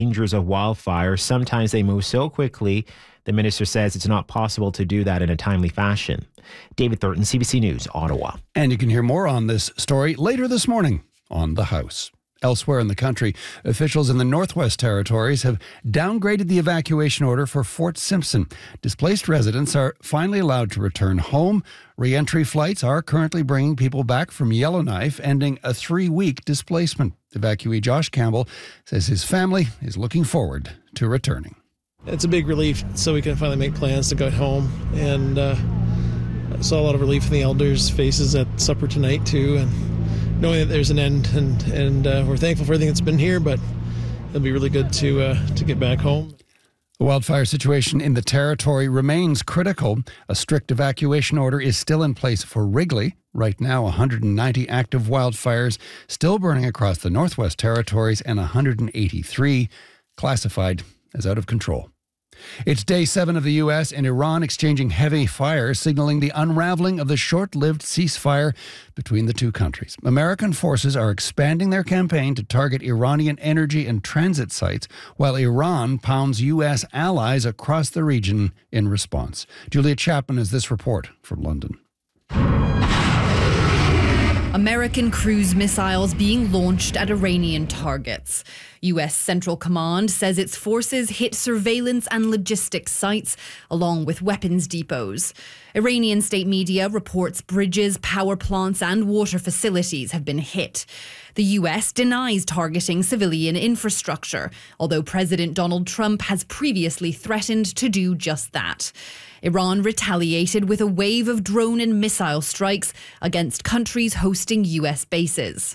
dangers of wildfire. Sometimes they move so quickly, the minister says it's not possible to do that in a timely fashion. David Thornton, CBC News, Ottawa. And you can hear more on this story later this morning on The House. Elsewhere in the country, officials in the Northwest Territories have downgraded the evacuation order for Fort Simpson. Displaced residents are finally allowed to return home. Re-entry flights are currently bringing people back from Yellowknife, ending a 3-week displacement. Evacuee Josh Campbell says his family is looking forward to returning. It's a big relief, so we can finally make plans to go home. And I saw a lot of relief in the elders' faces at supper tonight, too, and knowing that there's an end, and we're thankful for everything that's been here, but it'll be really good to get back home. The wildfire situation in the territory remains critical. A strict evacuation order is still in place for Wrigley. Right now, 190 active wildfires still burning across the Northwest Territories and 183 classified as out of control. It's day 7 of the U.S. and Iran exchanging heavy fire, signaling the unraveling of the short-lived ceasefire between the two countries. American forces are expanding their campaign to target Iranian energy and transit sites, while Iran pounds U.S. allies across the region in response. Julia Chapman has this report from London. American cruise missiles being launched at Iranian targets. U.S. Central Command says its forces hit surveillance and logistics sites, along with weapons depots. Iranian state media reports bridges, power plants and water facilities have been hit. The U.S. denies targeting civilian infrastructure, although President Donald Trump has previously threatened to do just that. Iran retaliated with a wave of drone and missile strikes against countries hosting U.S. bases.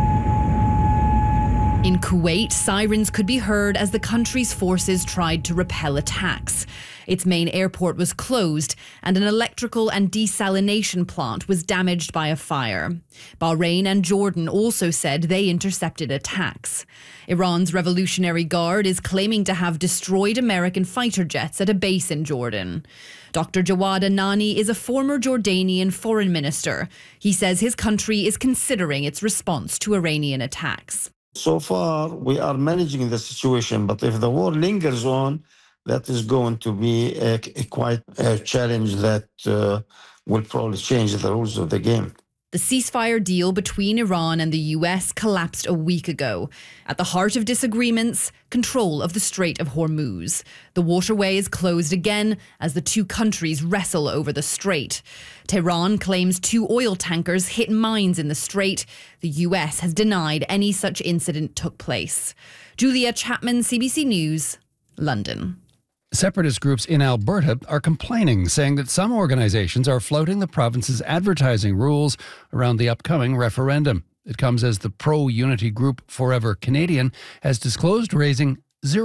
In Kuwait, sirens could be heard as the country's forces tried to repel attacks. Its main airport was closed and an electrical and desalination plant was damaged by a fire. Bahrain and Jordan also said they intercepted attacks. Iran's Revolutionary Guard is claiming to have destroyed American fighter jets at a base in Jordan. Dr. Jawad Anani is a former Jordanian foreign minister. He says his country is considering its response to Iranian attacks. So far, we are managing the situation, but if the war lingers on, that is going to be quite a challenge that will probably change the rules of the game. The ceasefire deal between Iran and the US collapsed a week ago. At the heart of disagreements, control of the Strait of Hormuz. The waterway is closed again as the two countries wrestle over the strait. Tehran claims 2 oil tankers hit mines in the strait. The US has denied any such incident took place. Julia Chapman, CBC News, London. Separatist groups in Alberta are complaining, saying that some organizations are flouting the province's advertising rules around the upcoming referendum. It comes as the pro-unity group Forever Canadian has disclosed raising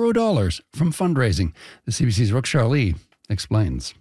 $0 from fundraising. The CBC's Rook Charlie explains.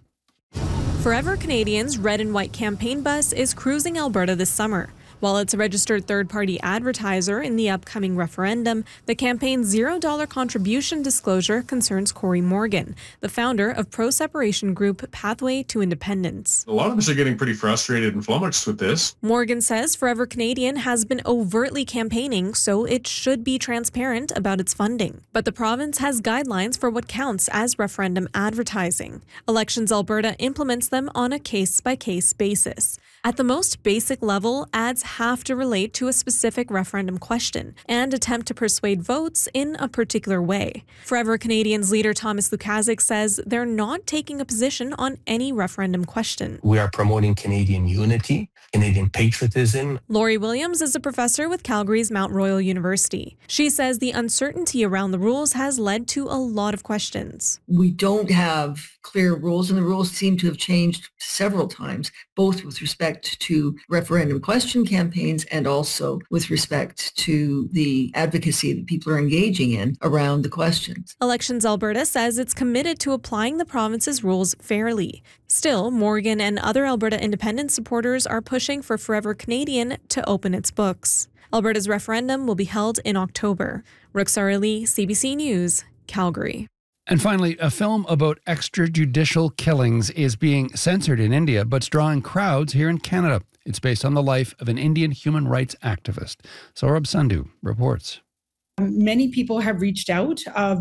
Forever Canadian's red and white campaign bus is cruising Alberta this summer. While it's a registered third-party advertiser in the upcoming referendum, the campaign's $0 contribution disclosure concerns Corey Morgan, the founder of pro-separation group Pathway to Independence. A lot of us are getting pretty frustrated and flummoxed with this. Morgan says Forever Canadian has been overtly campaigning, so it should be transparent about its funding. But the province has guidelines for what counts as referendum advertising. Elections Alberta implements them on a case-by-case basis. At the most basic level, ads have to relate to a specific referendum question and attempt to persuade votes in a particular way. Forever Canadian's leader Thomas Lukaszuk says they're not taking a position on any referendum question. We are promoting Canadian unity, Canadian patriotism. Laurie Williams is a professor with Calgary's Mount Royal University. She says the uncertainty around the rules has led to a lot of questions. We don't have clear rules, and the rules seem to have changed several times, both with respect to referendum question campaigns and also with respect to the advocacy that people are engaging in around the questions. Elections Alberta says it's committed to applying the province's rules fairly. Still, Morgan and other Alberta independent supporters are pushing for Forever Canadian to open its books. Alberta's referendum will be held in October. Ruxar Ali, CBC News, Calgary. And finally, a film about extrajudicial killings is being censored in India, but it's drawing crowds here in Canada. It's based on the life of an Indian human rights activist. Saurabh Sandhu reports. Many people have reached out